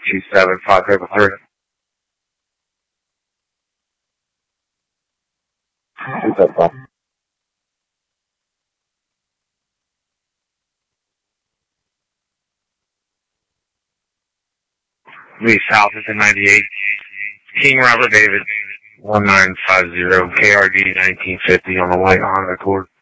27553. 275. Lee South is in 98. King Robert David, 1950, KRD 1950 on the white Honda Accord.